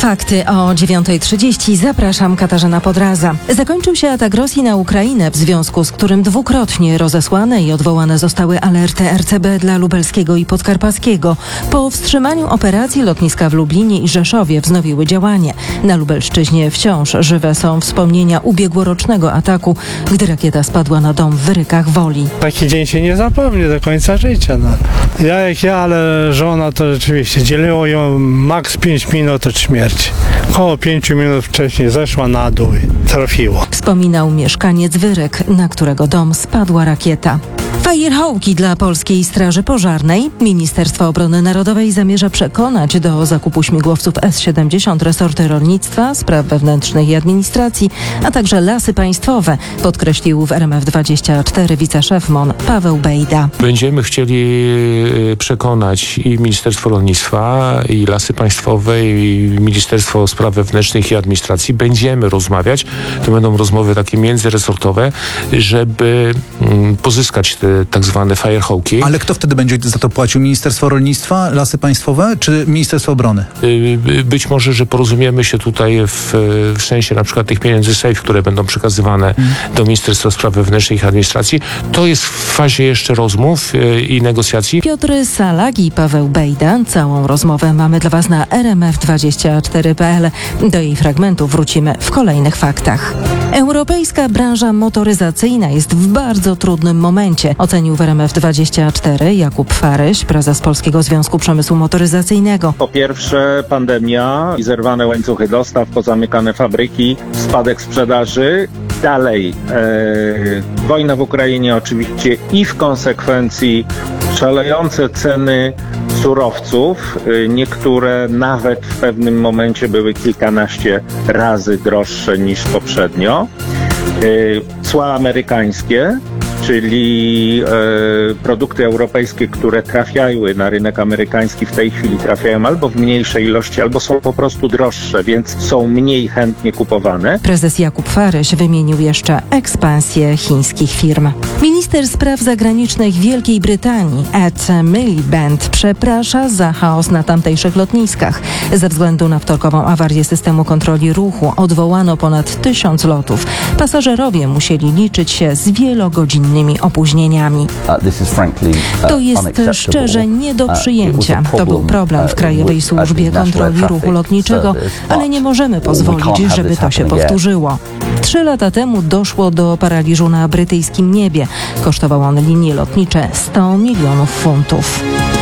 Fakty o 9:30. Zapraszam, Katarzyna Podraza. Zakończył się atak Rosji na Ukrainę, w związku z którym dwukrotnie rozesłane i odwołane zostały alerty RCB dla lubelskiego i podkarpackiego. Po wstrzymaniu operacji lotniska w Lublinie i Rzeszowie wznowiły działanie. Na Lubelszczyźnie wciąż żywe są wspomnienia ubiegłorocznego ataku, gdy rakieta spadła na dom w Wyrykach Woli. Taki dzień się nie zapomni do końca życia. Ale żona to rzeczywiście dzieliło ją maks 5 minut od śmierci. Około 5 minut wcześniej zeszła na dół i trafiło. Wspominał mieszkaniec Wyryk, na którego dom spadła rakieta. Firehawki dla Polskiej Straży Pożarnej. Ministerstwo Obrony Narodowej zamierza przekonać do zakupu śmigłowców S-70 resorty rolnictwa, spraw wewnętrznych i administracji, a także Lasy Państwowe, podkreślił w RMF24 wiceszef MON Paweł Bejda. Będziemy chcieli przekonać i Ministerstwo Rolnictwa, i Lasy Państwowe, i Ministerstwo Spraw Wewnętrznych i Administracji. Będziemy rozmawiać, to będą rozmowy takie międzyresortowe, żeby pozyskać te tak zwane Firehawki. Ale kto wtedy będzie za to płacił? Ministerstwo Rolnictwa, Lasy Państwowe czy Ministerstwo Obrony? Być może, że porozumiemy się tutaj w sensie na przykład tych pieniędzy SAFE, które będą przekazywane do Ministerstwa Spraw Wewnętrznych i Administracji. To jest w fazie jeszcze rozmów i negocjacji. Piotr Salak i Paweł Bejda. Całą rozmowę mamy dla Was na rmf24.pl. Do jej fragmentu wrócimy w kolejnych faktach. Europejska branża motoryzacyjna jest w bardzo trudnym momencie, ocenił w RMF24 Jakub Faryś, prezes Polskiego Związku Przemysłu Motoryzacyjnego. Po pierwsze pandemia i zerwane łańcuchy dostaw, pozamykane fabryki, spadek sprzedaży. Dalej wojna w Ukrainie oczywiście i w konsekwencji szalejące ceny surowców, niektóre nawet w pewnym momencie były kilkanaście razy droższe niż poprzednio. Cła amerykańskie, czyli produkty europejskie, które trafiały na rynek amerykański, w tej chwili trafiają albo w mniejszej ilości, albo są po prostu droższe, więc są mniej chętnie kupowane. Prezes Jakub Faryś wymienił jeszcze ekspansję chińskich firm. Minister Spraw Zagranicznych Wielkiej Brytanii Ed Miliband przeprasza za chaos na tamtejszych lotniskach. Ze względu na wtorkową awarię systemu kontroli ruchu odwołano ponad 1000 lotów. Pasażerowie musieli liczyć się z wielogodzinnymi opóźnieniami. To jest szczerze nie do przyjęcia. To był problem w Krajowej Służbie Kontroli Ruchu Lotniczego, ale nie możemy pozwolić, żeby to się powtórzyło. 3 lata temu doszło do paraliżu na brytyjskim niebie. Kosztował on linie lotnicze 100 milionów funtów.